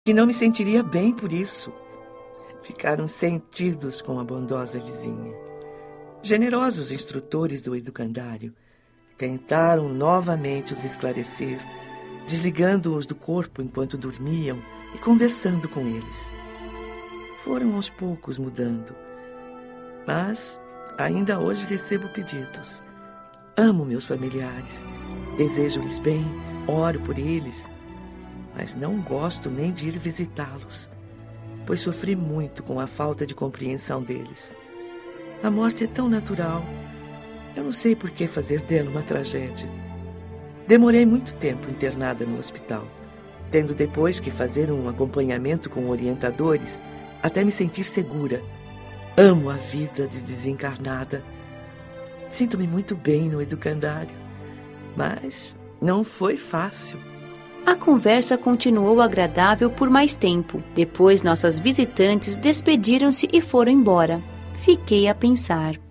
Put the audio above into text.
que não me sentiria bem por isso. Ficaram sentidos com a bondosa vizinha. Generosos instrutores do educandário tentaram novamente os esclarecer, desligando-os do corpo enquanto dormiam e conversando com eles. Foram aos poucos mudando, mas ainda hoje recebo pedidos. Amo meus familiares, desejo-lhes bem, oro por eles, mas não gosto nem de ir visitá-los, pois sofri muito com a falta de compreensão deles. A morte é tão natural, eu não sei por que fazer dela uma tragédia. Demorei muito tempo internada no hospital, tendo depois que fazer um acompanhamento com orientadores até me sentir segura. Amo a vida de desencarnada. Sinto-me muito bem no educandário, mas não foi fácil. A conversa continuou agradável por mais tempo. Depois, nossas visitantes despediram-se e foram embora. Fiquei a pensar.